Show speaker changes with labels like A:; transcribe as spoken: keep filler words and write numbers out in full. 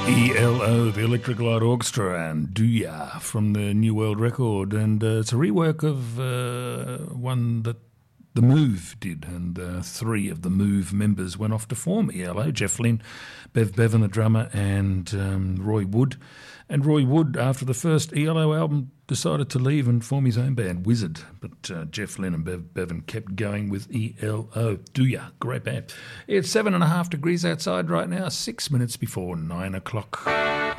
A: E L O, the Electric Light Orchestra, and Do Ya from the New World record. And uh, it's a rework of uh, one that The Move did, and uh, three of the Move members went off to form E L O. Jeff Lynne, Bev Bevan, the drummer, and um, Roy Wood. And Roy Wood, after the first E L O album, decided to leave and form his own band, Wizard. But uh, Jeff Lynne and Bev Bevan kept going with E L O. Do ya? Great band. It's seven and a half degrees outside right now, six minutes before nine o'clock.